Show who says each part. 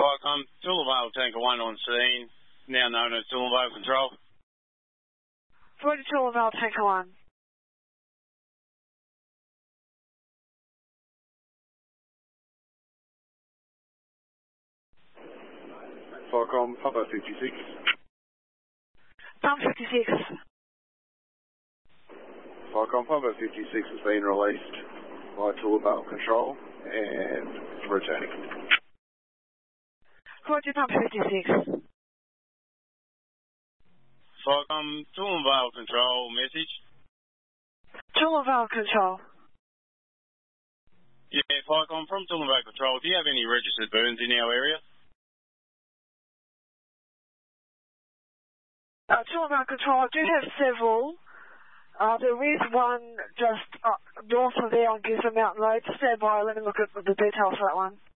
Speaker 1: Falcon, Tullavale Tanker 1 on scene, now known as Tullavale Control.
Speaker 2: Roger, Tullavale Tanker 1.
Speaker 3: Falcon, Papa 56.
Speaker 2: Pump 56.
Speaker 3: Falcon, Papa 56 has been released by Tullavale Control and returning.
Speaker 2: Roger, Pump 56.
Speaker 1: Falcon, Tullavale Control, message.
Speaker 2: Tullavale Control.
Speaker 1: Yeah, Falcon, from Tullavale Control, do you have any registered burns in our area?
Speaker 2: Tullavale Control, I do have several. There is one just north of there on Gisborne Mountain Road. Stand by, let me look at the details for that one.